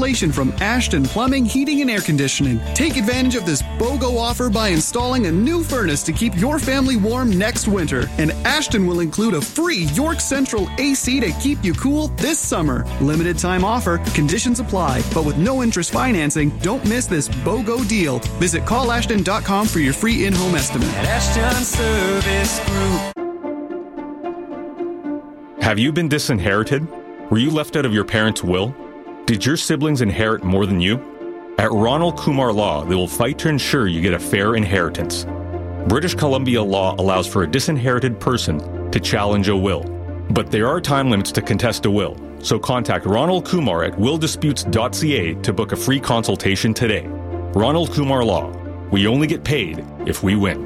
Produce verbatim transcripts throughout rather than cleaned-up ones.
insulation from Ashton Plumbing, Heating, and Air Conditioning. Take advantage of this BOGO offer by installing a new furnace to keep your family warm next winter. And Ashton will include a free York Central A C to keep you cool this summer. Limited time offer, conditions apply, but with no interest financing, don't miss this BOGO deal. Visit call ashton dot com for your free in-home estimate. At Ashton Service Group. Have you been disinherited? Were you left out of your parents' will? Did your siblings inherit more than you? At Ronald Kumar Law, they will fight to ensure you get a fair inheritance. British Columbia law allows for a disinherited person to challenge a will. But there are time limits to contest a will, so contact Ronald Kumar at will disputes dot c a to book a free consultation today. Ronald Kumar Law. We only get paid if we win.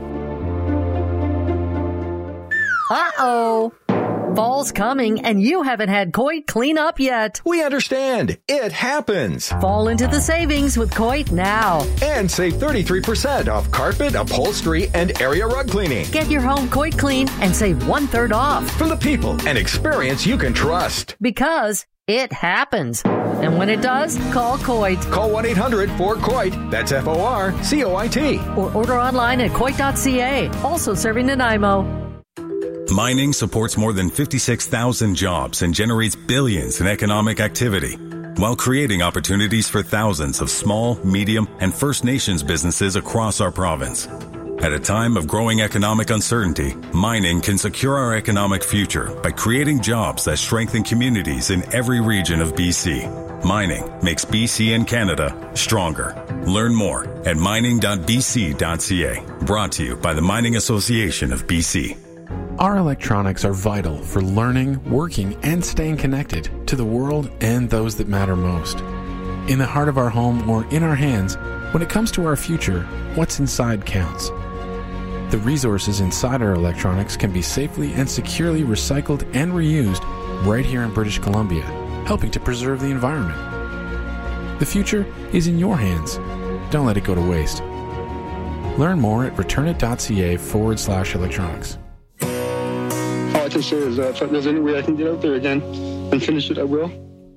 Uh-oh. Fall's coming, and you haven't had Coit clean up yet. We understand. It happens. Fall into the savings with Coit now. And save thirty-three percent off carpet, upholstery, and area rug cleaning. Get your home Coit clean and save one-third off. From the people and experience you can trust. Because it happens. And when it does, call Coit. Call one eight hundred four C O I T. That's F O R C O I T. Or order online at coit dot c a. Also serving Nanaimo. Mining supports more than fifty-six thousand jobs and generates billions in economic activity, while creating opportunities for thousands of small, medium, and First Nations businesses across our province. At a time of growing economic uncertainty, mining can secure our economic future by creating jobs that strengthen communities in every region of B C. Mining makes B C and Canada stronger. Learn more at mining dot b c dot c a. Brought to you by the Mining Association of B C. Our electronics are vital for learning, working, and staying connected to the world and those that matter most. In the heart of our home or in our hands, when it comes to our future, what's inside counts. The resources inside our electronics can be safely and securely recycled and reused right here in British Columbia, helping to preserve the environment. The future is in your hands. Don't let it go to waste. Learn more at returnit.ca forward slash electronics. All I can say is that if there's any way I can get out there again and finish it, I will.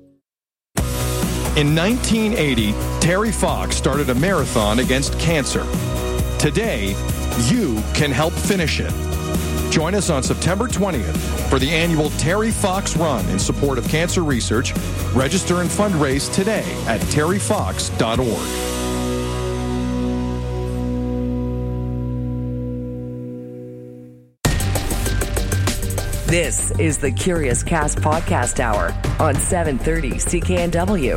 In nineteen eighty, Terry Fox started a marathon against cancer. Today, you can help finish it. Join us on September twentieth for the annual Terry Fox Run in support of cancer research. Register and fundraise today at terry fox dot org. This is the Curious Cast Podcast Hour on seven thirty C K N W.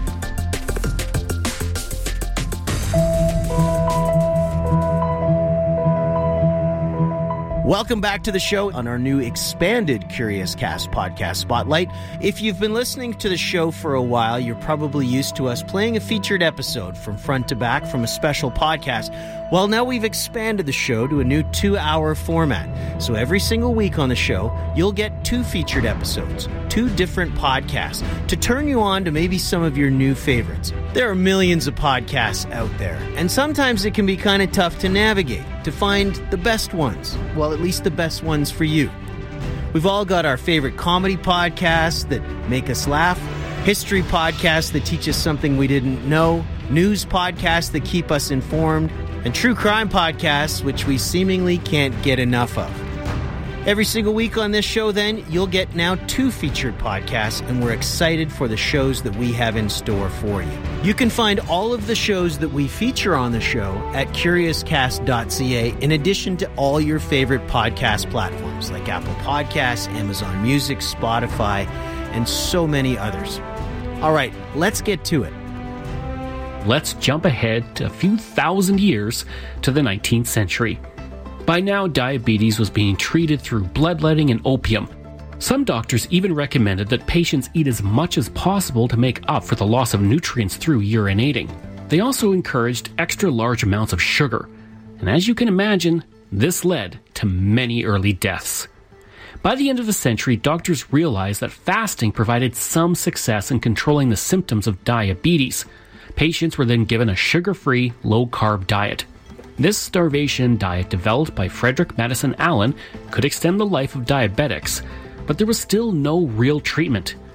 Welcome back to the show on our new expanded Curious Cast Podcast Spotlight. If you've been listening to the show for a while, you're probably used to us playing a featured episode from front to back from a special podcast. Well, now we've expanded the show to a new two-hour format. So every single week on the show, you'll get two featured episodes, two different podcasts, to turn you on to maybe some of your new favorites. There are millions of podcasts out there, and sometimes it can be kind of tough to navigate, to find the best ones. Well, at least the best ones for you. We've all got our favorite comedy podcasts that make us laugh, history podcasts that teach us something we didn't know, news podcasts that keep us informed, and true crime podcasts, which we seemingly can't get enough of. Every single week on this show, then, you'll get now two featured podcasts, and we're excited for the shows that we have in store for you. You can find all of the shows that we feature on the show at curious cast dot c a, in addition to all your favorite podcast platforms like Apple Podcasts, Amazon Music, Spotify, and so many others. All right, let's get to it. Let's jump ahead to a few thousand years to the nineteenth century. By now, diabetes was being treated through bloodletting and opium. Some doctors even recommended that patients eat as much as possible to make up for the loss of nutrients through urinating. They also encouraged extra large amounts of sugar, and as you can imagine, this led to many early deaths. By the end of the century, doctors realized that fasting provided some success in controlling the symptoms of diabetes. Patients were then given a sugar-free, low-carb diet. This starvation diet, developed by Frederick Madison Allen, could extend the life of diabetics, but there was still no real treatment.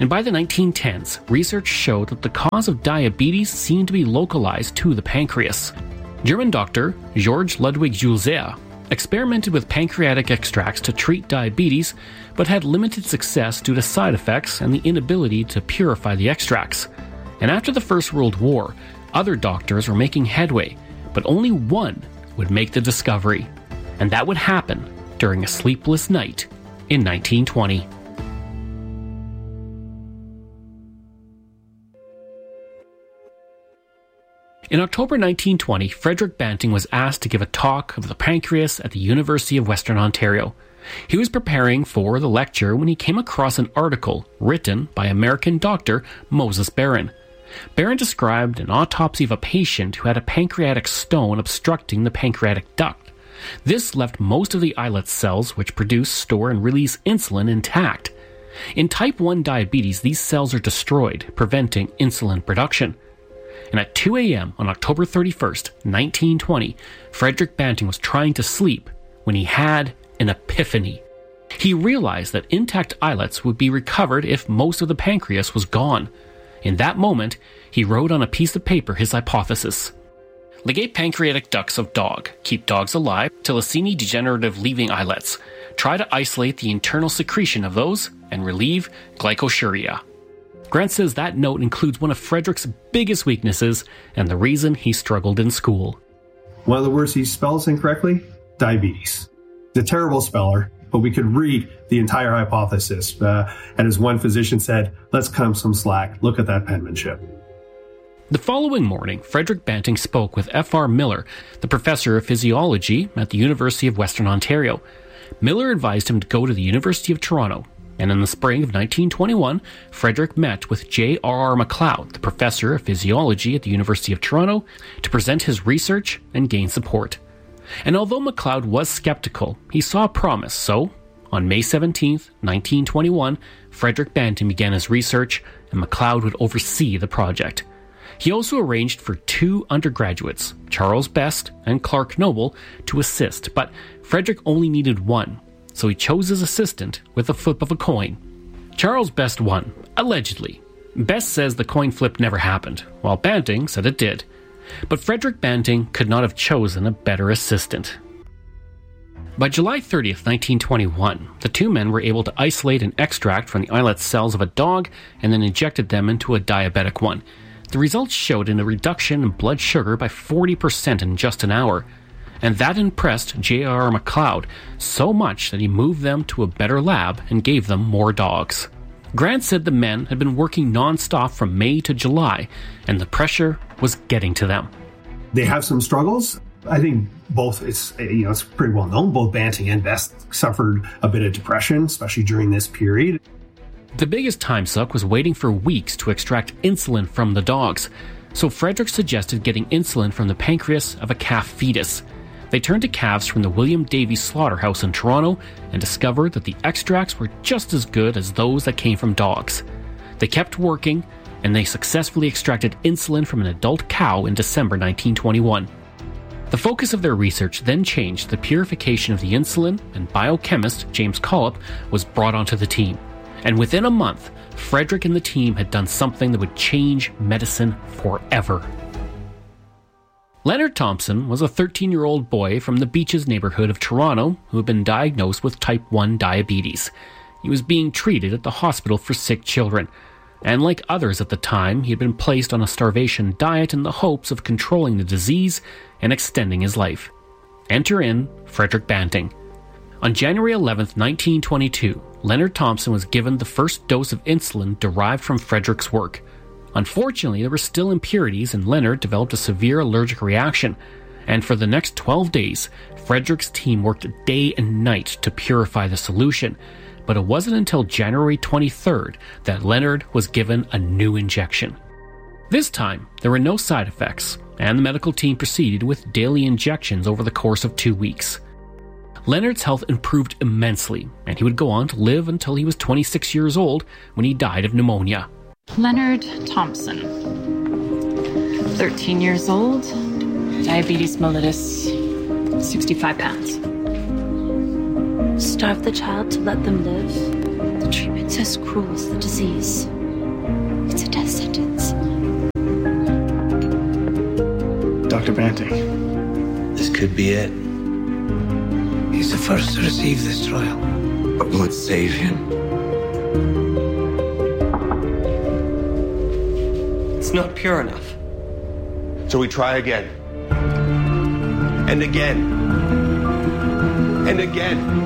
And by the nineteen tens, research showed that the cause of diabetes seemed to be localized to the pancreas. German doctor Georg Ludwig Julzer experimented with pancreatic extracts to treat diabetes, but had limited success due to side effects and the inability to purify the extracts. And after the First World War, other doctors were making headway, but only one would make the discovery. And that would happen during a sleepless night in nineteen twenty. In October nineteen twenty, Frederick Banting was asked to give a talk of the pancreas at the University of Western Ontario. He was preparing for the lecture when he came across an article written by American doctor Moses Barron. Barron described an autopsy of a patient who had a pancreatic stone obstructing the pancreatic duct. This left most of the islet cells which produce, store, and release insulin intact. In type one diabetes, these cells are destroyed, preventing insulin production. And at two a.m. on October thirty-first, nineteen twenty, Frederick Banting was trying to sleep when he had an epiphany. He realized that intact islets would be recovered if most of the pancreas was gone. In that moment, he wrote on a piece of paper his hypothesis. Ligate pancreatic ducts of dog. Keep dogs alive. Telecini degenerative leaving islets. Try to isolate the internal secretion of those and relieve glycosuria. Grant says that note includes one of Frederick's biggest weaknesses and the reason he struggled in school. One of the words he spells incorrectly, diabetes. He's a terrible speller, but we could read the entire hypothesis. Uh, and as one physician said, let's cut him some slack. Look at that penmanship. The following morning, Frederick Banting spoke with F R Miller, the professor of physiology at the University of Western Ontario. Miller advised him to go to the University of Toronto. And in the spring of nineteen twenty-one, Frederick met with J R R MacLeod, the professor of physiology at the University of Toronto, to present his research and gain support. And although MacLeod was skeptical, he saw promise, so on May seventeenth, nineteen twenty-one, Frederick Banting began his research, and MacLeod would oversee the project. He also arranged for two undergraduates, Charles Best and Clark Noble, to assist, but Frederick only needed one, so he chose his assistant with a flip of a coin. Charles Best won, allegedly. Best says the coin flip never happened, while Banting said it did. But Frederick Banting could not have chosen a better assistant. By July thirtieth, nineteen twenty-one, the two men were able to isolate an extract from the islet cells of a dog and then injected them into a diabetic one. The results showed in a reduction in blood sugar by forty percent in just an hour. And that impressed J R R MacLeod so much that he moved them to a better lab and gave them more dogs. Grant said the men had been working non-stop from May to July, and the pressure was getting to them. They have some struggles. I think both, it's you know it's pretty well known, both Banting and Best suffered a bit of depression, especially during this period. The biggest time suck was waiting for weeks to extract insulin from the dogs, so Frederick suggested getting insulin from the pancreas of a calf fetus. They turned to calves from the William Davies slaughterhouse in Toronto and discovered that the extracts were just as good as those that came from dogs. They kept working, and they successfully extracted insulin from an adult cow in December nineteen twenty-one. The focus of their research then changed to the purification of the insulin, and biochemist James Collip was brought onto the team. And within a month, Frederick and the team had done something that would change medicine forever. Leonard Thompson was a thirteen-year-old boy from the Beaches neighborhood of Toronto who had been diagnosed with type one diabetes. He was being treated at the hospital for sick children, and like others at the time, he had been placed on a starvation diet in the hopes of controlling the disease and extending his life. Enter in Frederick Banting. On January eleventh, nineteen twenty-two, Leonard Thompson was given the first dose of insulin derived from Frederick's work. Unfortunately, there were still impurities, and Leonard developed a severe allergic reaction. And for the next twelve days, Frederick's team worked day and night to purify the solution. But it wasn't until January twenty-third that Leonard was given a new injection. This time, there were no side effects, and the medical team proceeded with daily injections over the course of two weeks. Leonard's health improved immensely, and he would go on to live until he was twenty-six years old when he died of pneumonia. Leonard Thompson, thirteen years old, diabetes mellitus, sixty-five pounds. Starve the child to let them live. treatment's as cruel as the disease. It's a death sentence. Doctor Banting, this could be it. He's the first to receive this trial. But will it save him? It's not pure enough. So we try again. And again. And again.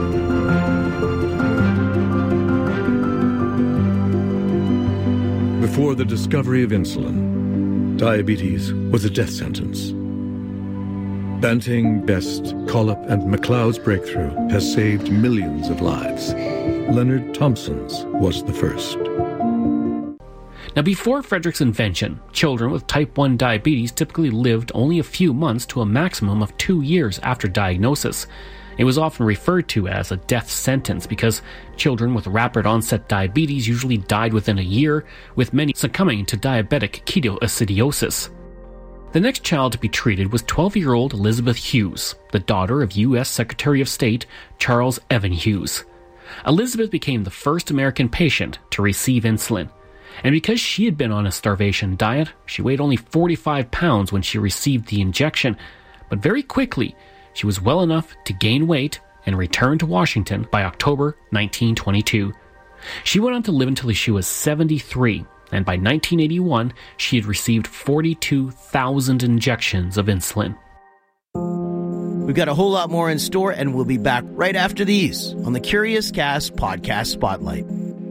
Before the discovery of insulin, diabetes was a death sentence. Banting, Best, Collip, and MacLeod's breakthrough has saved millions of lives. Leonard Thompson's was the first. Now, before Frederick's invention, children with type one diabetes typically lived only a few months to a maximum of two years after diagnosis. It was often referred to as a death sentence because children with rapid onset diabetes usually died within a year, with many succumbing to diabetic ketoacidosis. The next child to be treated was twelve-year-old Elizabeth Hughes, the daughter of U S Secretary of State Charles Evan Hughes. Elizabeth became the first American patient to receive insulin, and because she had been on a starvation diet, she weighed only forty-five pounds when she received the injection, but very quickly, she was well enough to gain weight and return to Washington by October nineteen twenty-two. She went on to live until she was seventy-three, and by nineteen eighty-one, she had received forty-two thousand injections of insulin. We've got a whole lot more in store, and we'll be back right after these on the Curious Cast Podcast Spotlight.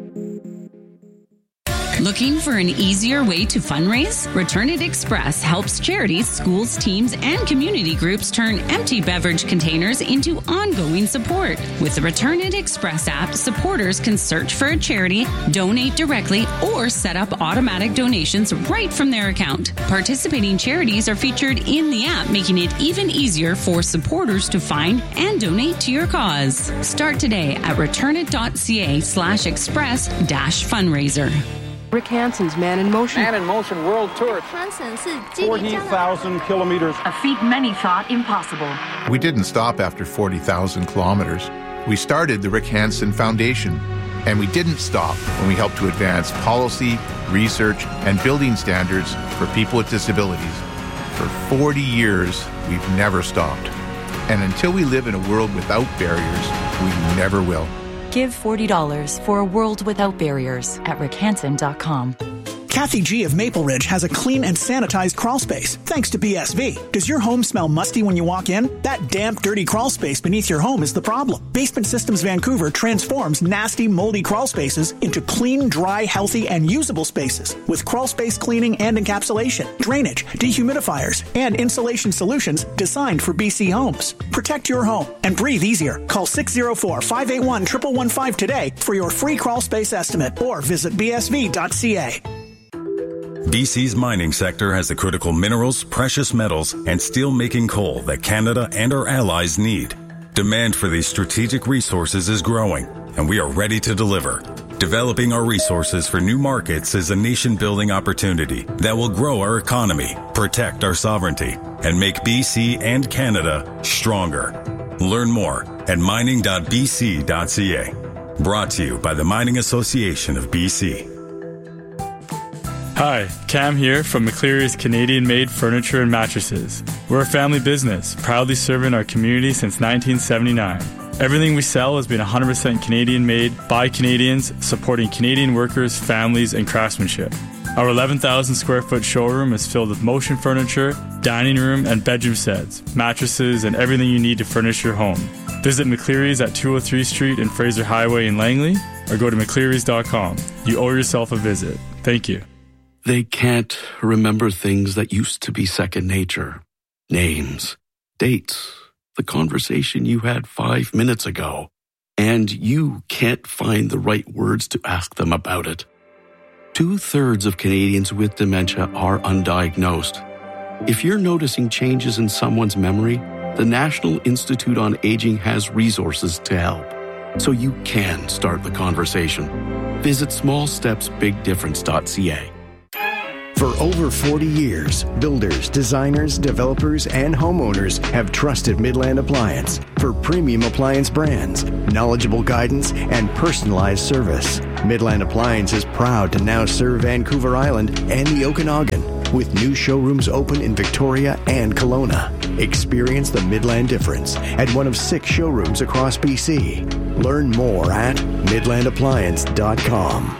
Looking for an easier way to fundraise? Return It Express helps charities, schools, teams, and community groups turn empty beverage containers into ongoing support. With the Return It Express app, supporters can search for a charity, donate directly, or set up automatic donations right from their account. Participating charities are featured in the app, making it even easier for supporters to find and donate to your cause. Start today at returnit.ca slash express dash fundraiser. Rick Hansen's Man in Motion. Man in Motion World Tour. forty thousand kilometers. A feat many thought impossible. We didn't stop after forty thousand kilometers. We started the Rick Hansen Foundation, and we didn't stop when we helped to advance policy, research, and building standards for people with disabilities. For forty years, we've never stopped. And until we live in a world without barriers, we never will. Give forty dollars for a world without barriers at rick hansen dot com. Kathy G. of Maple Ridge has a clean and sanitized crawl space, thanks to B S V. Does your home smell musty when you walk in? That damp, dirty crawl space beneath your home is the problem. Basement Systems Vancouver transforms nasty, moldy crawl spaces into clean, dry, healthy, and usable spaces with crawl space cleaning and encapsulation, drainage, dehumidifiers, and insulation solutions designed for B C homes. Protect your home and breathe easier. Call six oh four, five eight one, one one one five today for your free crawl space estimate or visit b s v dot c a. B C's mining sector has the critical minerals, precious metals, and steel-making coal that Canada and our allies need. Demand for these strategic resources is growing, and we are ready to deliver. Developing our resources for new markets is a nation-building opportunity that will grow our economy, protect our sovereignty, and make B C and Canada stronger. Learn more at mining dot b c dot c a. Brought to you by the Mining Association of B C. Hi, Cam here from McCleary's Canadian-made furniture and mattresses. We're a family business, proudly serving our community since nineteen seventy-nine. Everything we sell has been one hundred percent Canadian-made by Canadians, supporting Canadian workers, families, and craftsmanship. Our eleven thousand square foot showroom is filled with motion furniture, dining room, and bedroom sets, mattresses, and everything you need to furnish your home. Visit McCleary's at two oh three Street and Fraser Highway in Langley, or go to mcclearys dot com. You owe yourself a visit. Thank you. They can't remember things that used to be second nature. Names, dates, the conversation you had five minutes ago. And you can't find the right words to ask them about it. Two-thirds of Canadians with dementia are undiagnosed. If you're noticing changes in someone's memory, the National Institute on Aging has resources to help. So you can start the conversation. Visit small steps big difference dot c a. For over forty years, builders, designers, developers, and homeowners have trusted Midland Appliance for premium appliance brands, knowledgeable guidance, and personalized service. Midland Appliance is proud to now serve Vancouver Island and the Okanagan, with new showrooms open in Victoria and Kelowna. Experience the Midland difference at one of six showrooms across B C. Learn more at midland appliance dot com.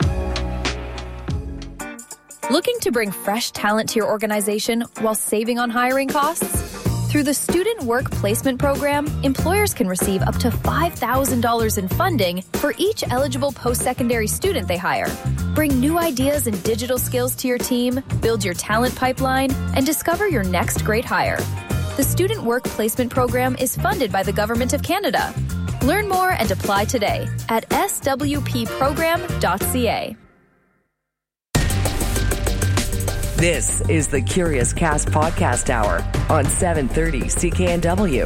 Looking to bring fresh talent to your organization while saving on hiring costs? Through the Student Work Placement Program, employers can receive up to five thousand dollars in funding for each eligible post-secondary student they hire. Bring new ideas and digital skills to your team, build your talent pipeline, and discover your next great hire. The Student Work Placement Program is funded by the Government of Canada. Learn more and apply today at s w p program dot c a. This is the Curious Cast Podcast Hour on seven thirty C K N W.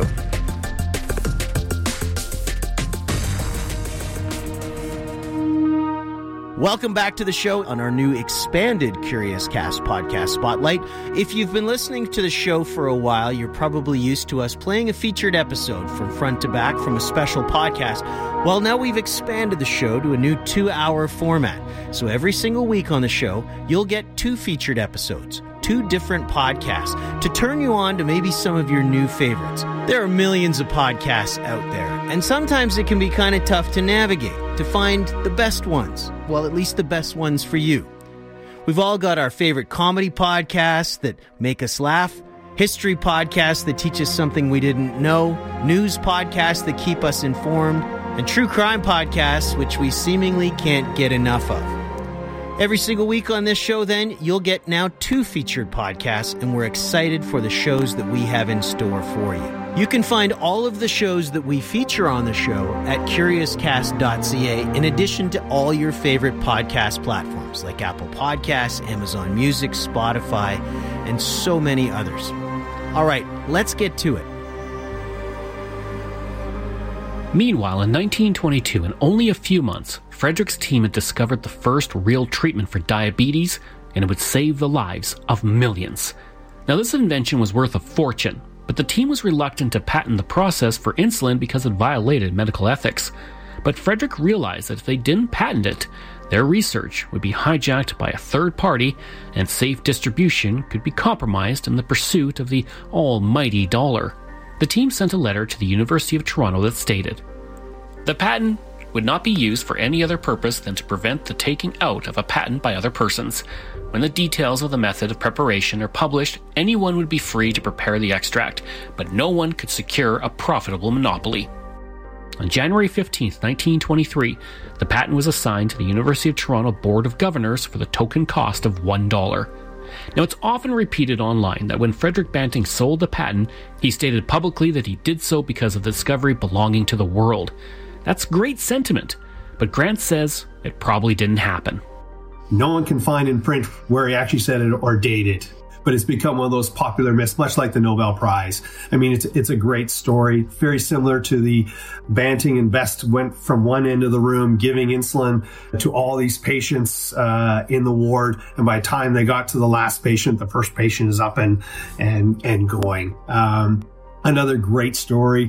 Welcome back to the show on our new expanded Curious Cast podcast spotlight. If you've been listening to the show for a while, you're probably used to us playing a featured episode from front to back from a special podcast. Well, now we've expanded the show to a new two-hour format. So every single week on the show, you'll get two featured episodes, two different podcasts, to turn you on to maybe some of your new favorites. There are millions of podcasts out there, and sometimes it can be kind of tough to navigate, to find the best ones. Well, at least the best ones for you. We've all got our favorite comedy podcasts that make us laugh, history podcasts that teach us something we didn't know, news podcasts that keep us informed, and true crime podcasts which we seemingly can't get enough of. Every single week on this show, then, you'll get now two featured podcasts, and we're excited for the shows that we have in store for you. You can find all of the shows that we feature on the show at curious cast dot c a, in addition to all your favorite podcast platforms like Apple Podcasts, Amazon Music, Spotify, and so many others. All right, let's get to it. Meanwhile, in nineteen twenty-two, in only a few months, Frederick's team had discovered the first real treatment for diabetes, and it would save the lives of millions. Now, this invention was worth a fortune, but the team was reluctant to patent the process for insulin because it violated medical ethics. But Frederick realized that if they didn't patent it, their research would be hijacked by a third party, and safe distribution could be compromised in the pursuit of the almighty dollar. The team sent a letter to the University of Toronto that stated, "The patent would not be used for any other purpose than to prevent the taking out of a patent by other persons. When the details of the method of preparation are published, anyone would be free to prepare the extract, but no one could secure a profitable monopoly." On January fifteenth, nineteen twenty-three, the patent was assigned to the University of Toronto Board of Governors for the token cost of one dollar. Now, it's often repeated online that when Frederick Banting sold the patent, he stated publicly that he did so because of the discovery belonging to the world. That's great sentiment, but Grant says it probably didn't happen. No one can find in print where he actually said it or date it, but it's become one of those popular myths, much like the Nobel Prize. I mean, it's it's a great story, very similar to the Banting and Best went from one end of the room giving insulin to all these patients uh, in the ward, and by the time they got to the last patient, the first patient is up and and and going. Um, another great story.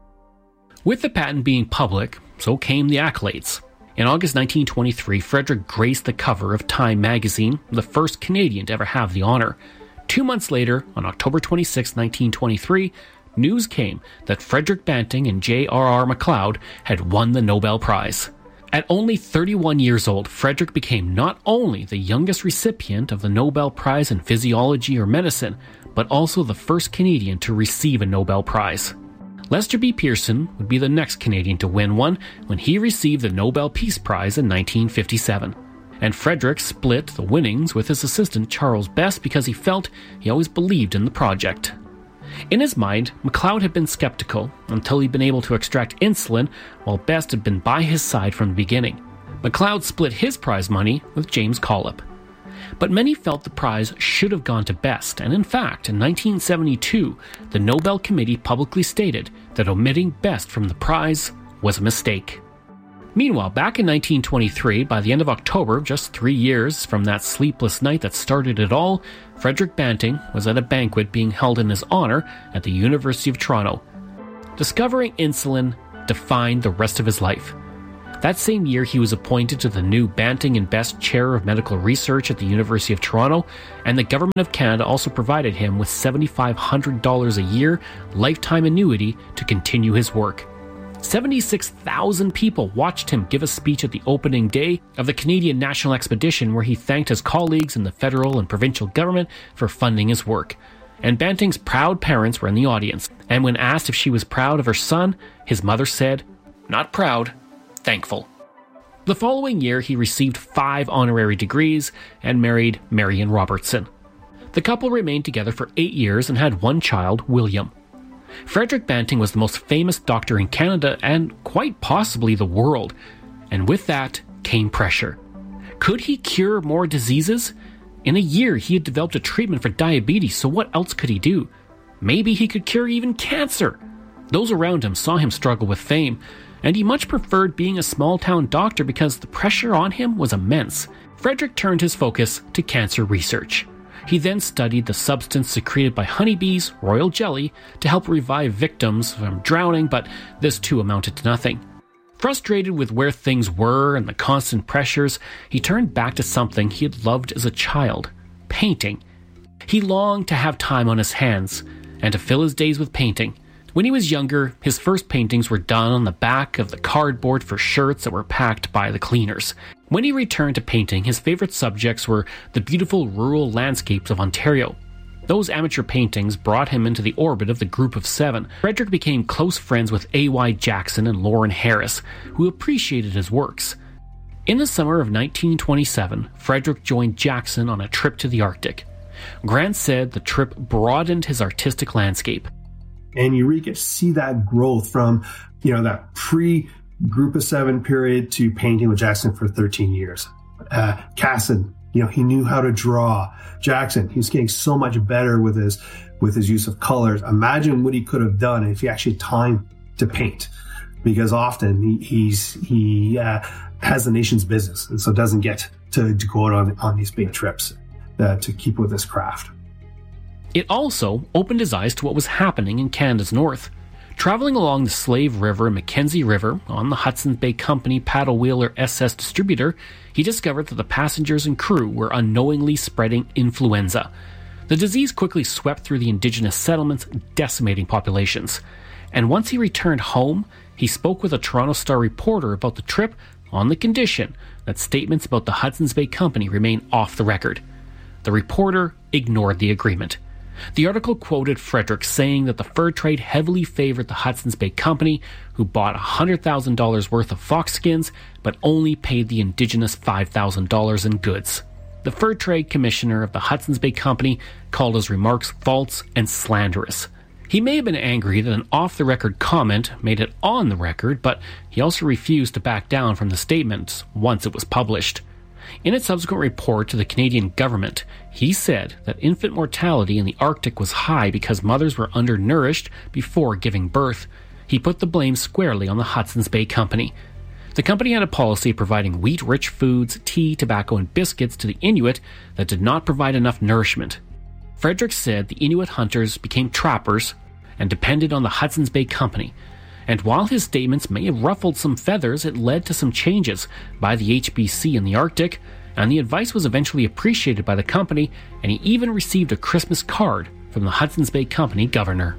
With the patent being public, so came the accolades. In August nineteen twenty-three, Frederick graced the cover of Time magazine, the first Canadian to ever have the honor. Two months later, on October twenty-sixth, nineteen twenty-three, news came that Frederick Banting and J R R MacLeod had won the Nobel Prize. At only thirty-one years old, Frederick became not only the youngest recipient of the Nobel Prize in Physiology or Medicine, but also the first Canadian to receive a Nobel Prize. Lester B. Pearson would be the next Canadian to win one when he received the Nobel Peace Prize in nineteen fifty-seven. And Frederick split the winnings with his assistant Charles Best because he felt he always believed in the project. In his mind, MacLeod had been skeptical until he'd been able to extract insulin, while Best had been by his side from the beginning. MacLeod split his prize money with James Collip. But many felt the prize should have gone to Best, and in fact, in nineteen seventy-two, the Nobel Committee publicly stated that omitting Best from the prize was a mistake. Meanwhile, back in nineteen twenty-three, by the end of October, just three years from that sleepless night that started it all, Frederick Banting was at a banquet being held in his honor at the University of Toronto. Discovering insulin defined the rest of his life. That same year, he was appointed to the new Banting and Best Chair of Medical Research at the University of Toronto, and the Government of Canada also provided him with seven thousand five hundred dollars a year lifetime annuity to continue his work. seventy-six thousand people watched him give a speech at the opening day of the Canadian National Expedition, where he thanked his colleagues in the federal and provincial government for funding his work. And Banting's proud parents were in the audience, and when asked if she was proud of her son, his mother said, "Not proud, thankful." The following year, he received five honorary degrees and married Marion Robertson. The couple remained together for eight years and had one child, William. Frederick Banting was the most famous doctor in Canada and quite possibly the world, and with that came pressure. Could he cure more diseases? In a year, he had developed a treatment for diabetes, so what else could he do? Maybe he could cure even cancer. Those around him saw him struggle with fame, and he much preferred being a small-town doctor because the pressure on him was immense. Frederick turned his focus to cancer research. He then studied the substance secreted by honeybees, royal jelly, to help revive victims from drowning, but this too amounted to nothing. Frustrated with where things were and the constant pressures, he turned back to something he had loved as a child, painting. He longed to have time on his hands and to fill his days with painting. When he was younger, his first paintings were done on the back of the cardboard for shirts that were packed by the cleaners. When he returned to painting, his favorite subjects were the beautiful rural landscapes of Ontario. Those amateur paintings brought him into the orbit of the Group of Seven. Frederick became close friends with A Y Jackson and Lauren Harris, who appreciated his works. In the summer of nineteen twenty-seven, Frederick joined Jackson on a trip to the Arctic. Grant said the trip broadened his artistic landscape. And you really get to see that growth from, you know, that pre-Group of Seven period to painting with Jackson for thirteen years. Uh, Casson, you know, he knew how to draw. Jackson, he was getting so much better with his with his use of colors. Imagine what he could have done if he actually had time to paint, because often he, he's he uh, has the nation's business, and so doesn't get to, to go out on on these big trips uh, to keep with his craft. It also opened his eyes to what was happening in Canada's north. Traveling along the Slave River and Mackenzie River on the Hudson's Bay Company paddle wheeler S S Distributor, he discovered that the passengers and crew were unknowingly spreading influenza. The disease quickly swept through the indigenous settlements, decimating populations. And once he returned home, he spoke with a Toronto Star reporter about the trip on the condition that statements about the Hudson's Bay Company remain off the record. The reporter ignored the agreement. The article quoted Frederick saying that the fur trade heavily favored the Hudson's Bay Company, who bought one hundred thousand dollars worth of fox skins, but only paid the indigenous five thousand dollars in goods. The fur trade commissioner of the Hudson's Bay Company called his remarks false and slanderous. He may have been angry that an off-the-record comment made it on the record, but he also refused to back down from the statement once it was published. In its subsequent report to the Canadian government, he said that infant mortality in the Arctic was high because mothers were undernourished before giving birth. He put the blame squarely on the Hudson's Bay Company. The company had a policy providing wheat-rich foods, tea, tobacco, and biscuits to the Inuit that did not provide enough nourishment. Frederick said the Inuit hunters became trappers and depended on the Hudson's Bay Company. And while his statements may have ruffled some feathers, it led to some changes by the H B C in the Arctic, and the advice was eventually appreciated by the company, and he even received a Christmas card from the Hudson's Bay Company governor.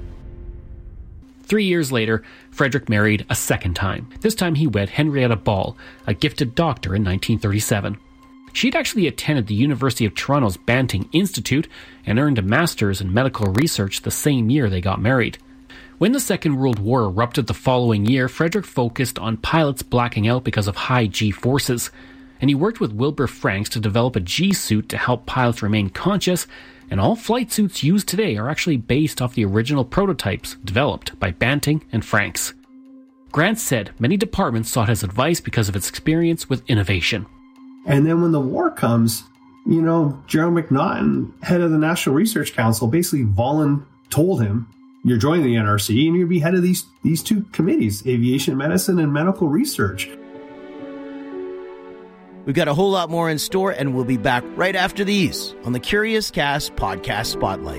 Three years later, Frederick married a second time. This time he wed Henrietta Ball, a gifted doctor, in nineteen thirty-seven. She'd actually attended the University of Toronto's Banting Institute and earned a master's in medical research the same year they got married. When the Second World War erupted the following year, Frederick focused on pilots blacking out because of high G-forces, and he worked with Wilbur Franks to develop a G-suit to help pilots remain conscious, and all flight suits used today are actually based off the original prototypes developed by Banting and Franks. Grant said many departments sought his advice because of his experience with innovation. And then when the war comes, you know, Gerald McNaughton, head of the National Research Council, basically volun told him, you're joining the N R C and you'll be head of these, these two committees, aviation medicine and medical research. We've got a whole lot more in store, and we'll be back right after these on the Curious Cast Podcast Spotlight.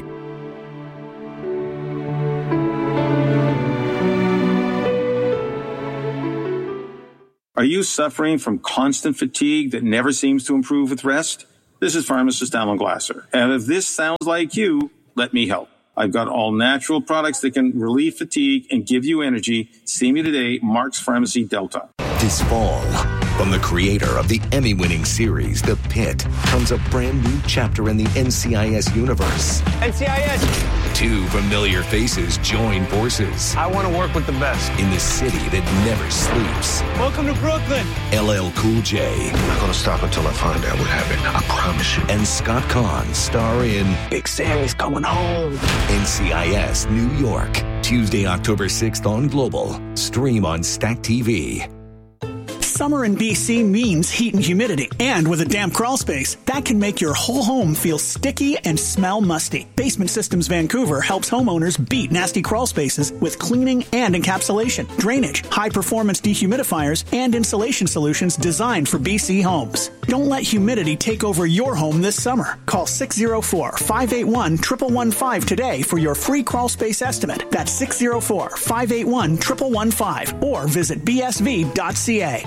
Are you suffering from constant fatigue that never seems to improve with rest? This is pharmacist Alan Glasser. And if this sounds like you, let me help. I've got all natural products that can relieve fatigue and give you energy. See me today, Mark's Pharmacy Delta. This fall, from the creator of the Emmy-winning series, The Pit, comes a brand new chapter in the N C I S universe. N C I S! Two familiar faces join forces. I want to work with the best. In the city that never sleeps. Welcome to Brooklyn! L L Cool J. I'm not going to stop until I find out what happened. I promise you. And Scott Conn star in Big Sammy's Coming Home. N C I S New York. Tuesday, October sixth on Global. Stream on Stack T V. Summer in B C means heat and humidity. And with a damp crawl space, that can make your whole home feel sticky and smell musty. Basement Systems Vancouver helps homeowners beat nasty crawl spaces with cleaning and encapsulation, drainage, high-performance dehumidifiers, and insulation solutions designed for B C homes. Don't let humidity take over your home this summer. Call six oh four, five eight one, one one one five today for your free crawl space estimate. That's six oh four, five eight one, one one one five or visit b s v dot c a.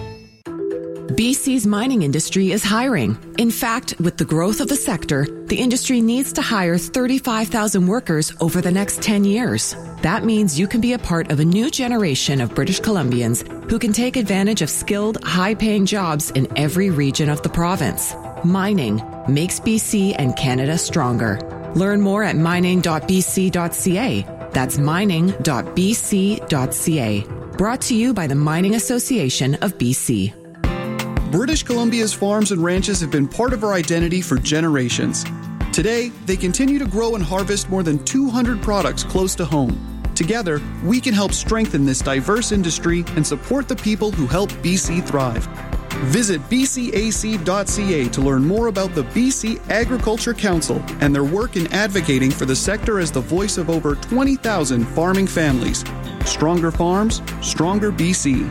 B C's mining industry is hiring. In fact, with the growth of the sector, the industry needs to hire thirty-five thousand workers over the next ten years. That means you can be a part of a new generation of British Columbians who can take advantage of skilled, high-paying jobs in every region of the province. Mining makes B C and Canada stronger. Learn more at mining dot b c dot c a. That's mining dot b c dot c a. Brought to you by the Mining Association of B C. British Columbia's farms and ranches have been part of our identity for generations. Today, they continue to grow and harvest more than two hundred products close to home. Together, we can help strengthen this diverse industry and support the people who help B C thrive. Visit b c a c dot c a to learn more about the B C Agriculture Council and their work in advocating for the sector as the voice of over twenty thousand farming families. Stronger farms, stronger B C.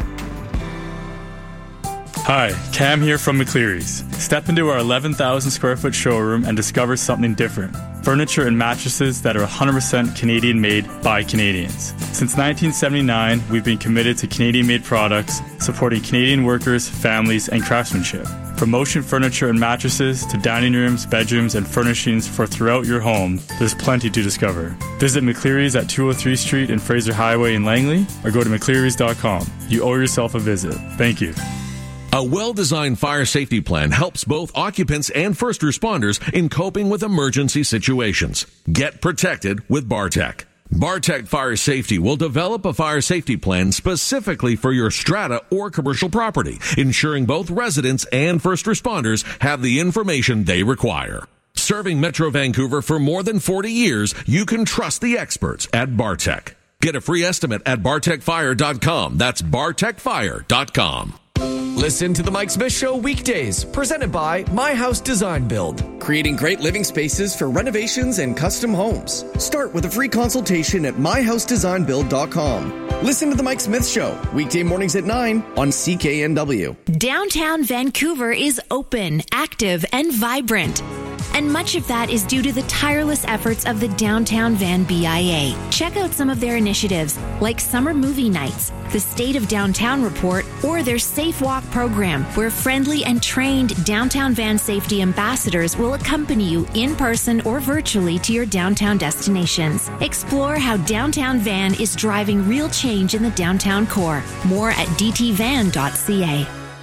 Hi, Cam here from McCleary's. Step into our eleven thousand square foot showroom and discover something different. Furniture and mattresses that are one hundred percent Canadian made by Canadians. Since nineteen seventy-nine, we've been committed to Canadian made products, supporting Canadian workers, families, and craftsmanship. From motion furniture and mattresses to dining rooms, bedrooms, and furnishings for throughout your home, there's plenty to discover. Visit McCleary's at two oh three Street and Fraser Highway in Langley, or go to mcclearys dot com. You owe yourself a visit. Thank you. A well-designed fire safety plan helps both occupants and first responders in coping with emergency situations. Get protected with Bartec. Bartec Fire Safety will develop a fire safety plan specifically for your strata or commercial property, ensuring both residents and first responders have the information they require. Serving Metro Vancouver for more than forty years, you can trust the experts at Bartec. Get a free estimate at bartec fire dot com. That's bartec fire dot com. Listen to The Mike Smith Show weekdays, presented by My House Design Build, creating great living spaces for renovations and custom homes. Start with a free consultation at my house design build dot com. Listen to The Mike Smith Show, weekday mornings at nine on C K N W. Downtown Vancouver is open, active, and vibrant. And much of that is due to the tireless efforts of the Downtown Van B I A. Check out some of their initiatives, like summer movie nights, the State of Downtown Report, or their Safe Walk program, where friendly and trained Downtown Van safety ambassadors will accompany you in person or virtually to your downtown destinations. Explore how Downtown Van is driving real change in the downtown core. More at d t van dot c a.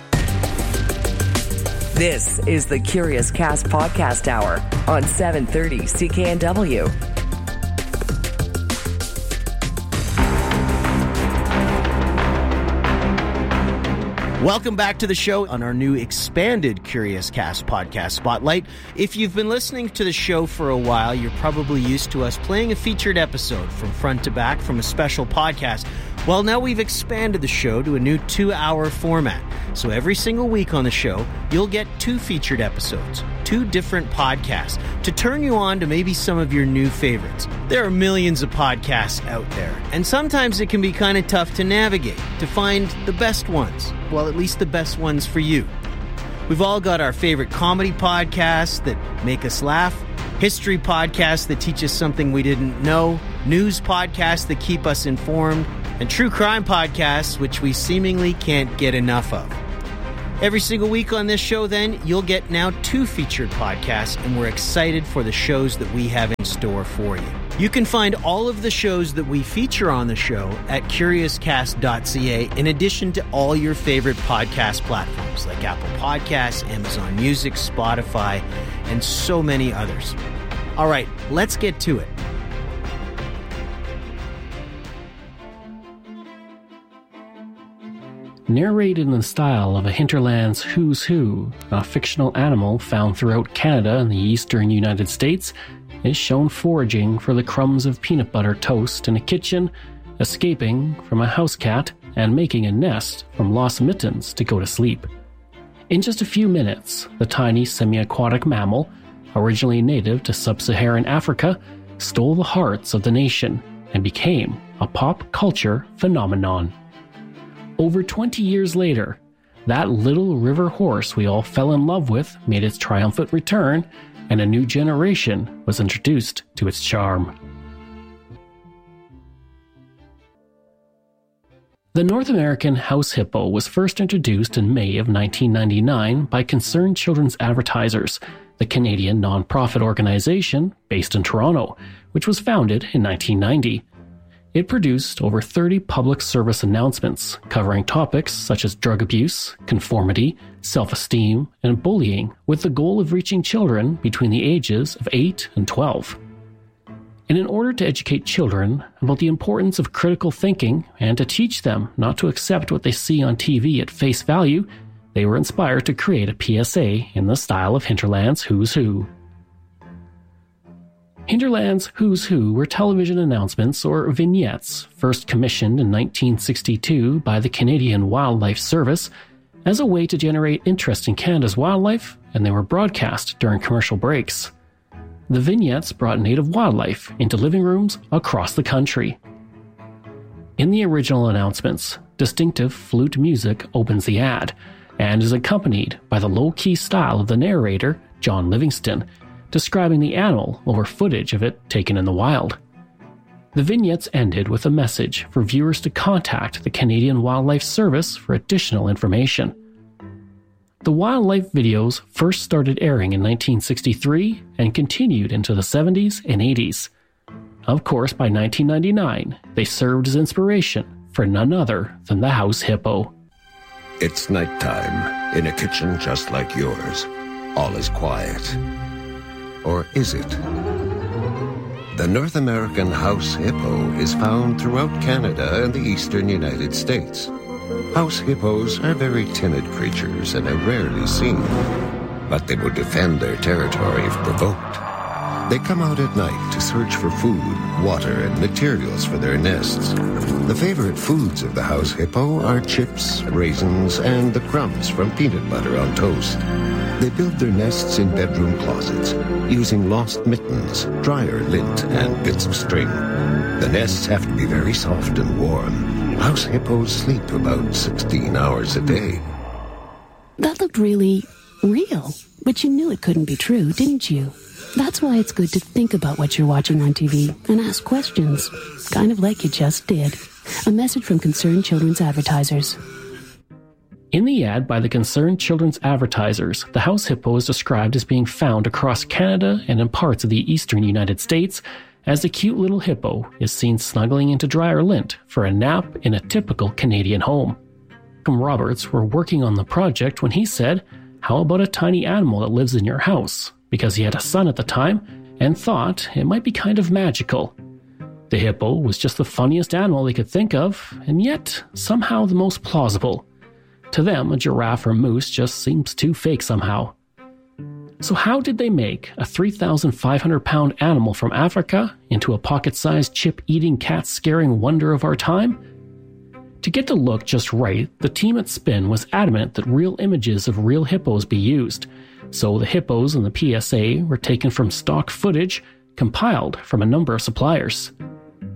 This is the Curious Cast Podcast Hour on seven thirty C K N W. Welcome back to the show on our new expanded Curious Cast Podcast Spotlight. If you've been listening to the show for a while, you're probably used to us playing a featured episode from front to back from a special podcast. Well, now we've expanded the show to a new two-hour format. So every single week on the show, you'll get two featured episodes, two different podcasts, to turn you on to maybe some of your new favorites. There are millions of podcasts out there, and sometimes it can be kind of tough to navigate, to find the best ones. Well, at least the best ones for you. We've all got our favorite comedy podcasts that make us laugh, history podcasts that teach us something we didn't know, news podcasts that keep us informed, and true crime podcasts which we seemingly can't get enough of. Every single week on this show, then, you'll get now two featured podcasts, and we're excited for the shows that we have in store for you. You can find all of the shows that we feature on the show at curious cast dot c a, in addition to all your favorite podcast platforms like Apple Podcasts, Amazon Music, Spotify, and so many others. All right, let's get to it. Narrated in the style of a hinterland's who's who, a fictional animal found throughout Canada and the eastern United States is shown foraging for the crumbs of peanut butter toast in a kitchen, escaping from a house cat, and making a nest from lost mittens to go to sleep. In just a few minutes, the tiny semi-aquatic mammal, originally native to sub-Saharan Africa, stole the hearts of the nation and became a pop culture phenomenon. Over twenty years later, that little river horse we all fell in love with made its triumphant return, and a new generation was introduced to its charm. The North American house hippo was first introduced in May of nineteen ninety-nine by Concerned Children's Advertisers, the Canadian non-profit organization based in Toronto, which was founded in nineteen ninety. It produced over thirty public service announcements covering topics such as drug abuse, conformity, self-esteem, and bullying, with the goal of reaching children between the ages of eight and twelve. And in order to educate children about the importance of critical thinking and to teach them not to accept what they see on T V at face value, they were inspired to create a P S A in the style of Hinterland's Who's Who. Hinterland's Who's Who were television announcements or vignettes first commissioned in nineteen sixty-two by the Canadian Wildlife Service as a way to generate interest in Canada's wildlife, and they were broadcast during commercial breaks. The vignettes brought native wildlife into living rooms across the country. In the original announcements, distinctive flute music opens the ad and is accompanied by the low-key style of the narrator, John Livingston, describing the animal over footage of it taken in the wild. The vignettes ended with a message for viewers to contact the Canadian Wildlife Service for additional information. The wildlife videos first started airing in nineteen sixty-three and continued into the seventies and eighties. Of course, by nineteen ninety-nine, they served as inspiration for none other than the house hippo. It's nighttime in a kitchen just like yours. All is quiet. Or is it? The North American house hippo is found throughout Canada and the eastern United States. House hippos are very timid creatures and are rarely seen, but they will defend their territory if provoked. They come out at night to search for food, water, and materials for their nests. The favorite foods of the house hippo are chips, raisins, and the crumbs from peanut butter on toast. They build their nests in bedroom closets, using lost mittens, dryer lint, and bits of string. The nests have to be very soft and warm. House hippos sleep about sixteen hours a day. That looked really real, but you knew it couldn't be true, didn't you? That's why it's good to think about what you're watching on T V and ask questions, kind of like you just did. A message from Concerned Children's Advertisers. In the ad by the Concerned Children's Advertisers, the house hippo is described as being found across Canada and in parts of the eastern United States, as the cute little hippo is seen snuggling into dryer lint for a nap in a typical Canadian home. Malcolm Roberts were working on the project when he said, "How about a tiny animal that lives in your house?" because he had a son at the time and thought it might be kind of magical. The hippo was just the funniest animal they could think of, and yet somehow the most plausible. To them, a giraffe or moose just seems too fake somehow. So how did they make a three thousand five hundred pound animal from Africa into a pocket-sized chip-eating, cat-scaring wonder of our time? To get the look just right, the team at Spin was adamant that real images of real hippos be used, so the hippos in the P S A were taken from stock footage compiled from a number of suppliers.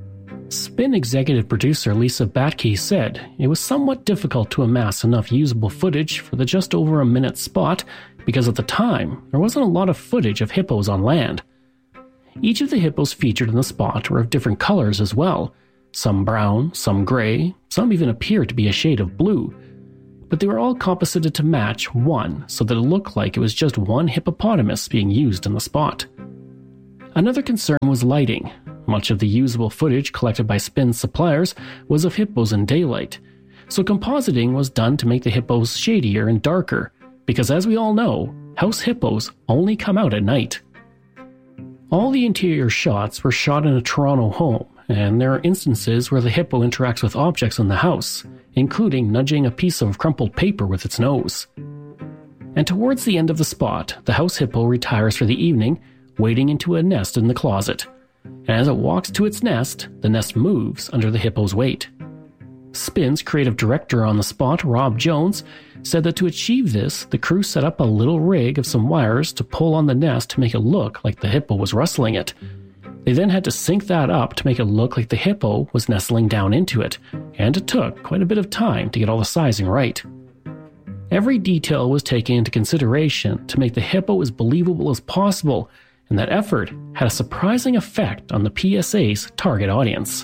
Spin executive producer Lisa Batke said it was somewhat difficult to amass enough usable footage for the just over a minute spot because at the time there wasn't a lot of footage of hippos on land. Each of the hippos featured in the spot were of different colors as well, some brown, some gray, some even appeared to be a shade of blue, but they were all composited to match one so that it looked like it was just one hippopotamus being used in the spot. Another concern was lighting. Much of the usable footage collected by Spin's suppliers was of hippos in daylight, so compositing was done to make the hippos shadier and darker, because as we all know, house hippos only come out at night. All the interior shots were shot in a Toronto home, and there are instances where the hippo interacts with objects in the house, including nudging a piece of crumpled paper with its nose. And towards the end of the spot, the house hippo retires for the evening, wading into a nest in the closet. And as it walks to its nest, the nest moves under the hippo's weight. Spin's creative director on the spot, Rob Jones, said that to achieve this, the crew set up a little rig of some wires to pull on the nest to make it look like the hippo was rustling it. They then had to sync that up to make it look like the hippo was nestling down into it, and it took quite a bit of time to get all the sizing right. Every detail was taken into consideration to make the hippo as believable as possible, and that effort had a surprising effect on the P S A's target audience.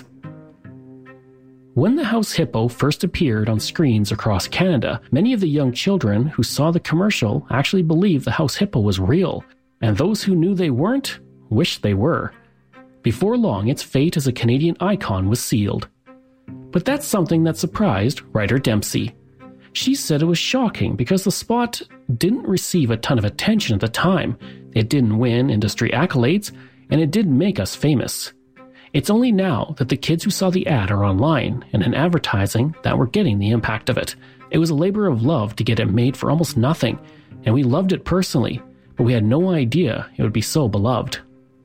When the house hippo first appeared on screens across Canada, many of the young children who saw the commercial actually believed the house hippo was real, and those who knew they weren't wished they were. Before long, its fate as a Canadian icon was sealed. But that's something that surprised Ryder Dempsey. She said it was shocking because the spot didn't receive a ton of attention at the time. It didn't win industry accolades, and it didn't make us famous. It's only now that the kids who saw the ad are online and in advertising that we're getting the impact of it. It was a labor of love to get it made for almost nothing, and we loved it personally, but we had no idea it would be so beloved.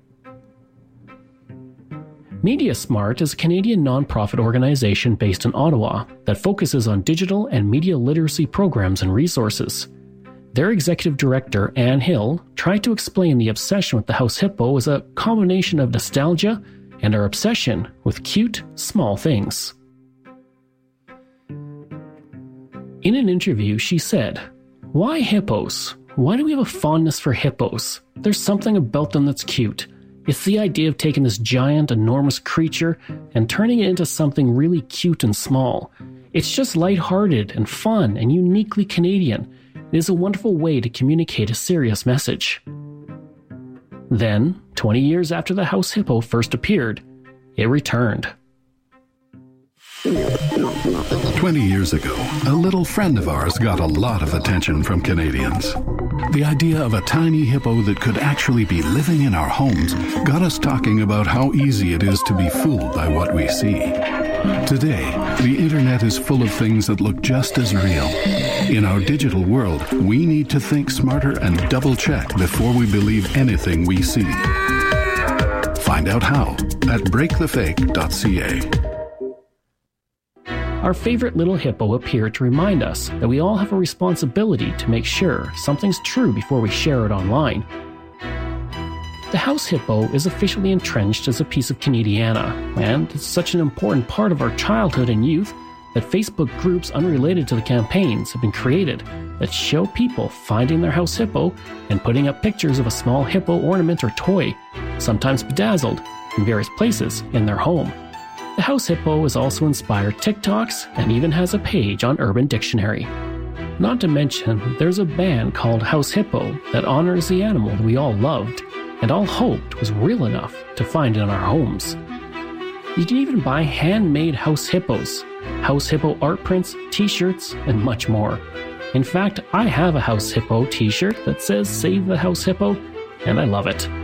MediaSmart is a Canadian nonprofit organization based in Ottawa that focuses on digital and media literacy programs and resources. Their executive director, Anne Hill, tried to explain the obsession with the house hippo as a combination of nostalgia and our obsession with cute, small things. In an interview, she said, "Why hippos? Why do we have a fondness for hippos? There's something about them that's cute. It's the idea of taking this giant, enormous creature and turning it into something really cute and small. It's just lighthearted and fun and uniquely Canadian. It is a wonderful way to communicate a serious message." Then, twenty years after the house hippo first appeared, it returned. Twenty years ago, a little friend of ours got a lot of attention from Canadians. The idea of a tiny hippo that could actually be living in our homes got us talking about how easy it is to be fooled by what we see. Today, the internet is full of things that look just as real. In our digital world, we need to think smarter and double-check before we believe anything we see. Find out how at break the fake dot c a. Our favorite little hippo appeared to remind us that we all have a responsibility to make sure something's true before we share it online. The house hippo is officially entrenched as a piece of Canadiana, and it's such an important part of our childhood and youth that Facebook groups unrelated to the campaigns have been created that show people finding their house hippo and putting up pictures of a small hippo ornament or toy, sometimes bedazzled, in various places in their home. The house hippo has also inspired TikToks and even has a page on Urban Dictionary. Not to mention, there's a band called House Hippo that honors the animal that we all loved and all hoped was real enough to find in our homes. You can even buy handmade house hippos, house hippo art prints, t-shirts, and much more. In fact, I have a house hippo t-shirt that says Save the House Hippo, and I love it.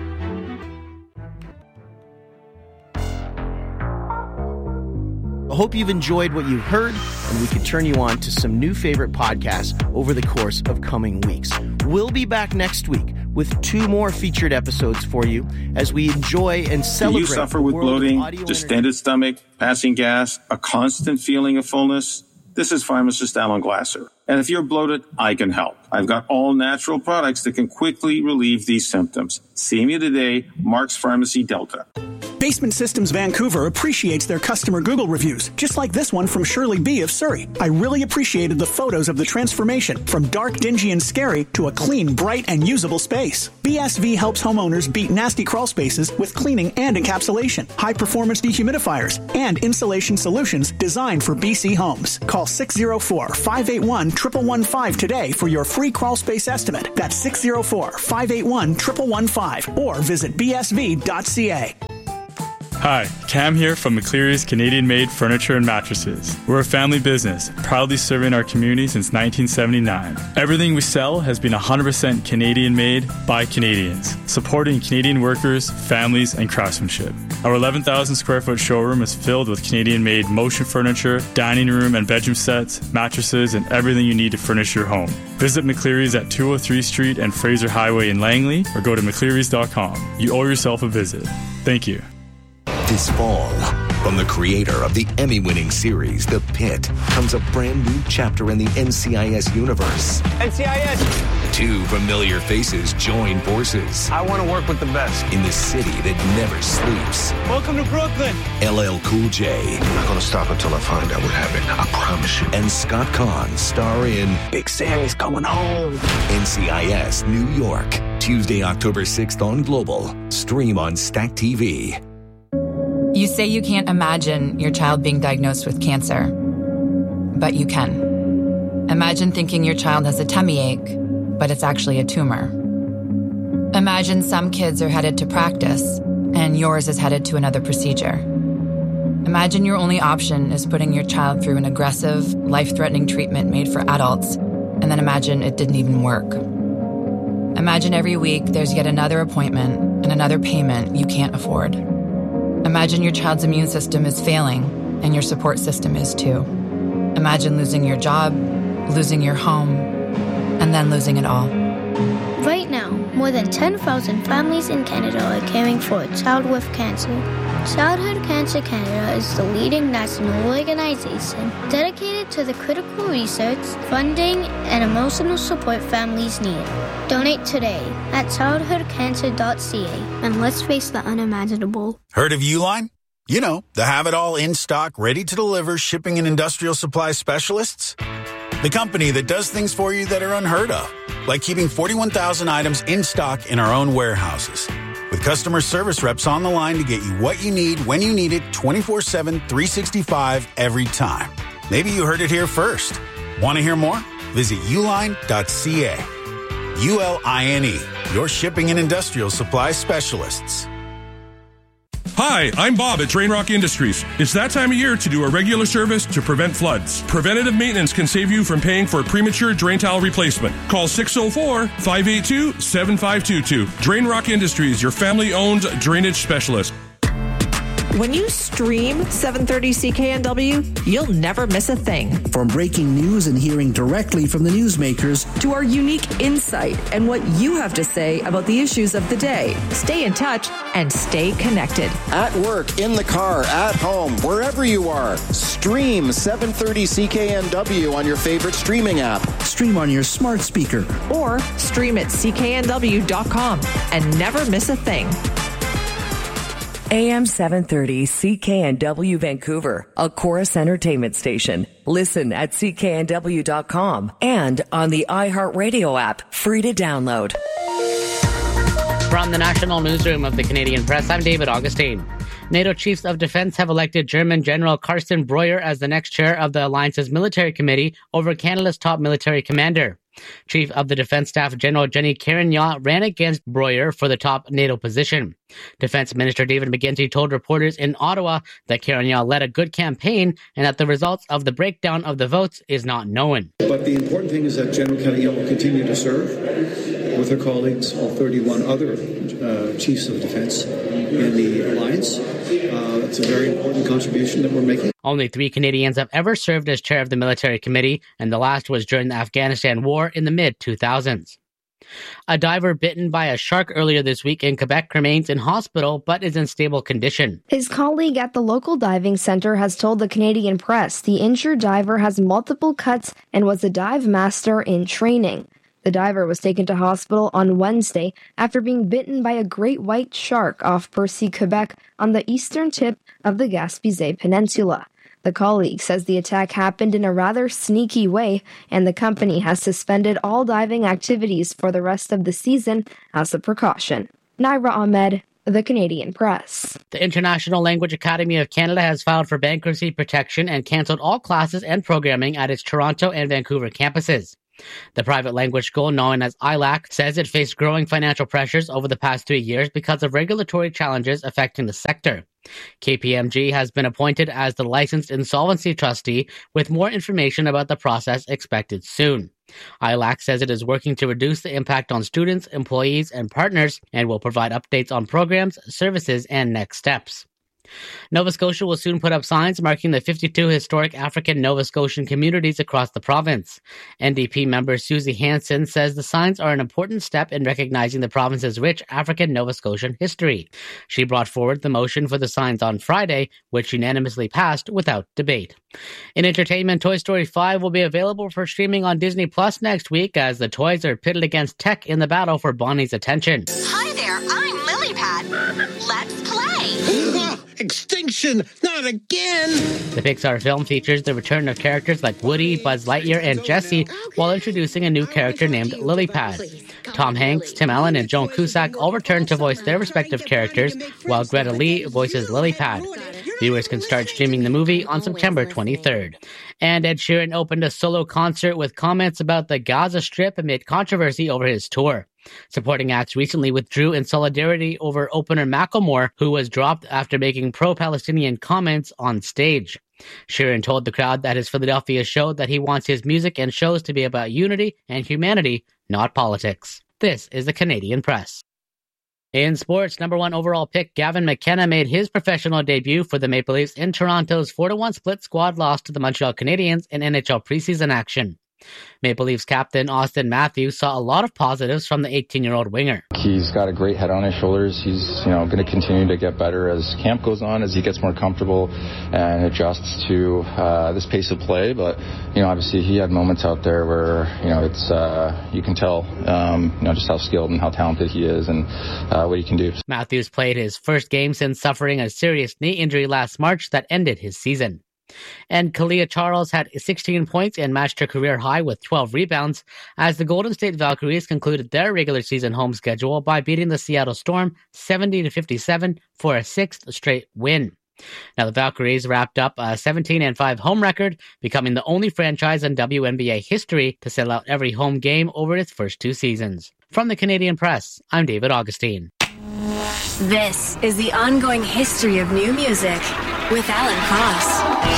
I hope you've enjoyed what you've heard, and we can turn you on to some new favorite podcasts over the course of coming weeks. We'll be back next week with two more featured episodes for you as we enjoy and celebrate. Do you suffer with bloating, distended stomach, passing gas, a constant feeling of fullness? This is pharmacist Alan Glasser. And if you're bloated, I can help. I've got all natural products that can quickly relieve these symptoms. See me today, Mark's Pharmacy Delta. Basement Systems Vancouver appreciates their customer Google reviews, just like this one from Shirley B. of Surrey. I really appreciated the photos of the transformation from dark, dingy, and scary to a clean, bright, and usable space. B S V helps homeowners beat nasty crawl spaces with cleaning and encapsulation, high-performance dehumidifiers, and insulation solutions designed for B C homes. Call six oh four, five eight one, one one one five today for your free crawl space estimate. That's six oh four, five eight one, one one one five or visit b s v dot c a. Hi, Cam here from McCleary's Canadian-made furniture and mattresses. We're a family business, proudly serving our community since nineteen seventy-nine. Everything we sell has been one hundred percent Canadian-made by Canadians, supporting Canadian workers, families, and craftsmanship. Our eleven thousand square foot showroom is filled with Canadian-made motion furniture, dining room and bedroom sets, mattresses, and everything you need to furnish your home. Visit McCleary's at two oh three Street and Fraser Highway in Langley or go to mcclearys dot com. You owe yourself a visit. Thank you. This fall, from the creator of the Emmy-winning series The Pit, comes a brand new chapter in the N C I S universe. N C I S! Two familiar faces join forces. I want to work with the best. In the city that never sleeps. Welcome to Brooklyn! L L Cool J. I'm not going to stop until I find out what happened. I promise you. And Scott Conn star in Big Sammy's Coming Home. N C I S New York. Tuesday, October sixth on Global. Stream on Stack T V. You say you can't imagine your child being diagnosed with cancer, but you can. Imagine thinking your child has a tummy ache, but it's actually a tumor. Imagine some kids are headed to practice, and yours is headed to another procedure. Imagine your only option is putting your child through an aggressive, life-threatening treatment made for adults, and then imagine it didn't even work. Imagine every week there's yet another appointment and another payment you can't afford. Imagine your child's immune system is failing, and your support system is too. Imagine losing your job, losing your home, and then losing it all. Right now, more than ten thousand families in Canada are caring for a child with cancer. Childhood Cancer Canada is the leading national organization dedicated to the critical research, funding, and emotional support families need. Donate today at childhood cancer dot c a and let's face the unimaginable. Heard of Uline? You know, the have-it-all in-stock, ready-to-deliver shipping and industrial supply specialists. The company that does things for you that are unheard of, like keeping forty-one thousand items in stock in our own warehouses. With customer service reps on the line to get you what you need when you need it twenty-four seven, three sixty-five every time. Maybe you heard it here first. Want to hear more? Visit uline dot c a. U L I N E, your shipping and industrial supply specialists. Hi, I'm Bob at Drain Rock Industries. It's that time of year to do a regular service to prevent floods. Preventative maintenance can save you from paying for a premature drain tile replacement. Call six oh four, five eight two, seven five two two. Drain Rock Industries, your family-owned drainage specialist. When you stream seven thirty C K N W, you'll never miss a thing. From breaking news and hearing directly from the newsmakers to our unique insight and what you have to say about the issues of the day. Stay in touch and stay connected. At work, in the car, at home, wherever you are, stream seven thirty C K N W on your favorite streaming app. Stream on your smart speaker. Or stream at c k n w dot com and never miss a thing. A M seven thirty C K N W Vancouver, a Chorus Entertainment station. Listen at c k n w dot com and on the iHeartRadio app, free to download. From the National Newsroom of the Canadian Press, I'm David Augustine. NATO Chiefs of Defense have elected German General Carsten Breuer as the next chair of the Alliance's Military Committee over Canada's top military commander. Chief of the Defense Staff General Jenny Carignan ran against Breuer for the top NATO position. Defense Minister David McGuinty told reporters in Ottawa that Carignan led a good campaign and that the results of the breakdown of the votes is not known. But the important thing is that General Carignan will continue to serve with her colleagues, all thirty-one other uh, chiefs of defense in the alliance. Uh, it's a very important contribution that we're making. Only three Canadians have ever served as chair of the military committee, and the last was during the Afghanistan war in the mid two thousands. A diver bitten by a shark earlier this week in Quebec remains in hospital but is in stable condition. His colleague at the local diving center has told the Canadian press the injured diver has multiple cuts and was a dive master in training. The diver was taken to hospital on Wednesday after being bitten by a great white shark off Percy, Quebec, on the eastern tip of the Gaspésie Peninsula. The colleague says the attack happened in a rather sneaky way, and the company has suspended all diving activities for the rest of the season as a precaution. Naira Ahmed, The Canadian Press. The International Language Academy of Canada has filed for bankruptcy protection and cancelled all classes and programming at its Toronto and Vancouver campuses. The private language school, known as I L A C, says it faced growing financial pressures over the past three years because of regulatory challenges affecting the sector. K P M G has been appointed as the licensed insolvency trustee, with more information about the process expected soon. I L A C says it is working to reduce the impact on students, employees, and partners, and will provide updates on programs, services, and next steps. Nova Scotia will soon put up signs marking the fifty-two historic African Nova Scotian communities across the province. N D P member Susie Hansen says the signs are an important step in recognizing the province's rich African Nova Scotian history. She brought forward the motion for the signs on Friday, which unanimously passed without debate. In entertainment, Toy Story five will be available for streaming on Disney Plus next week as the toys are pitted against tech in the battle for Bonnie's attention. Hi there, I'm Lilypad. Let's play. Extinction! Not again! The Pixar film features the return of characters like Woody, Buzz Lightyear, and Jessie, while introducing a new character named Lilypad. Tom Hanks, Tim Allen, and Joan Cusack all return to voice their respective characters, while Greta Lee voices Lilypad. Viewers can start streaming the movie on September twenty-third. And Ed Sheeran opened a solo concert with comments about the Gaza Strip amid controversy over his tour. Supporting acts recently withdrew in solidarity over opener Macklemore, who was dropped after making pro-Palestinian comments on stage. Sheeran told the crowd at his Philadelphia show that he wants his music and shows to be about unity and humanity, not politics. This is the Canadian Press. In sports, number one overall pick Gavin McKenna made his professional debut for the Maple Leafs in Toronto's four to one split squad loss to the Montreal Canadiens in N H L preseason action. Maple Leafs captain Austin Matthews saw a lot of positives from the eighteen-year-old winger. He's got a great head on his shoulders. He's, you know, going to continue to get better as camp goes on, as he gets more comfortable and adjusts to uh, this pace of play. But, you know, obviously he had moments out there where, you know, it's uh, you can tell, um, you know, just how skilled and how talented he is and uh, what he can do. Matthews played his first game since suffering a serious knee injury last March that ended his season. And Kalia Charles had sixteen points and matched her career high with twelve rebounds as the Golden State Valkyries concluded their regular season home schedule by beating the Seattle Storm seventy to fifty-seven for a sixth straight win. Now the Valkyries wrapped up a seventeen and five home record, becoming the only franchise in W N B A history to sell out every home game over its first two seasons. From the Canadian Press, I'm David Augustine. This is the ongoing history of new music with Alan Cross.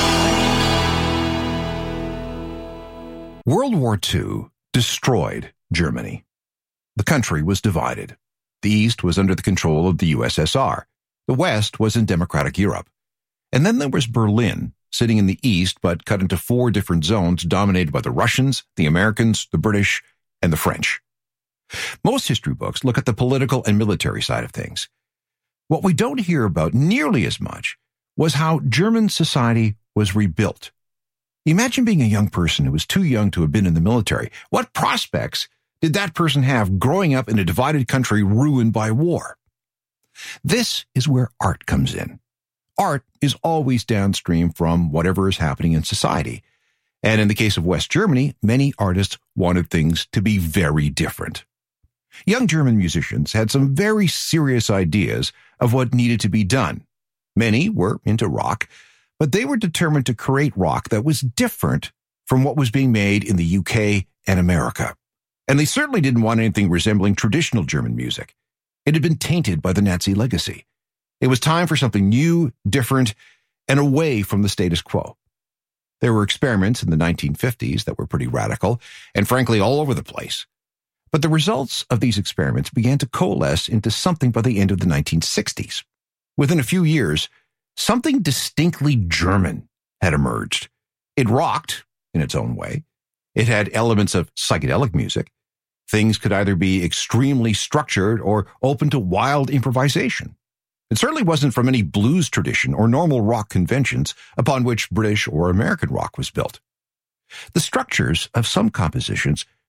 World War Two destroyed Germany. The country was divided. The East was under the control of the U S S R. The West was in democratic Europe. And then there was Berlin, sitting in the East but cut into four different zones dominated by the Russians, the Americans, the British, and the French. Most history books look at the political and military side of things. What we don't hear about nearly as much was how German society was rebuilt. Imagine being a young person who was too young to have been in the military. What prospects did that person have growing up in a divided country ruined by war? This is where art comes in. Art is always downstream from whatever is happening in society. And in the case of West Germany, many artists wanted things to be very different. Young German musicians had some very serious ideas of what needed to be done. Many were into rock, but they were determined to create rock that was different from what was being made in the U K and America. And they certainly didn't want anything resembling traditional German music. It had been tainted by the Nazi legacy. It was time for something new, different, and away from the status quo. There were experiments in the nineteen fifties that were pretty radical, and frankly all over the place. But the results of these experiments began to coalesce into something by the end of the nineteen sixties. Within a few years, something distinctly German had emerged. It rocked in its own way. It had elements of psychedelic music. Things could either be extremely structured or open to wild improvisation. It certainly wasn't from any blues tradition or normal rock conventions upon which British or American rock was built. The structures of some compositions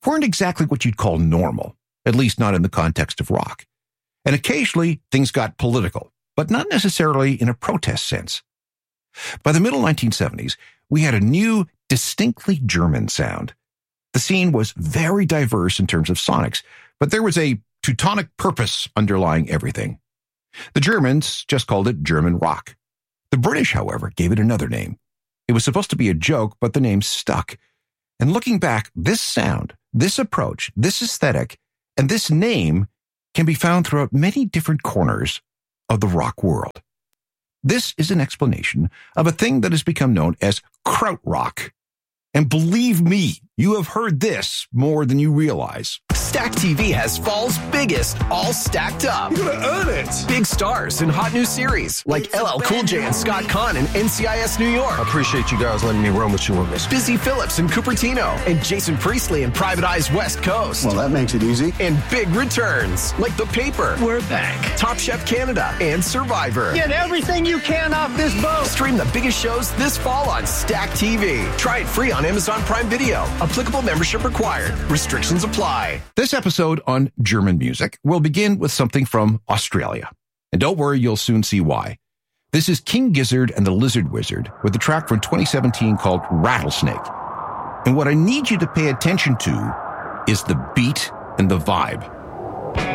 weren't exactly what you'd call normal, at least not in the context of rock. And occasionally, things got political, but not necessarily in a protest sense. By the middle nineteen seventies, we had a new, distinctly German sound. The scene was very diverse in terms of sonics, but there was a Teutonic purpose underlying everything. The Germans just called it German rock. The British, however, gave it another name. It was supposed to be a joke, but the name stuck. And looking back, this sound, this approach, this aesthetic, and this name can be found throughout many different corners of the rock world. This is an explanation of a thing that has become known as krautrock. And believe me, you have heard this more than you realize. Stack T V has fall's biggest, all stacked up. You're gonna earn it. Big stars and hot new series like L L Cool J and Scott Conn in N C I S New York. I appreciate you guys letting me run with you on this. Busy Phillips and Cupertino and Jason Priestley in Private Eye's West Coast. Well, that makes it easy. And big returns like The Paper. We're back. Top Chef Canada and Survivor. Get everything you can off this boat. Stream the biggest shows this fall on Stack T V. Try it free on Amazon Prime Video. Applicable membership required. Restrictions apply. This episode on German music will begin with something from Australia. And don't worry, you'll soon see why. This is King Gizzard and the Lizard Wizard with a track from twenty seventeen called Rattlesnake. And what I need you to pay attention to is the beat and the vibe.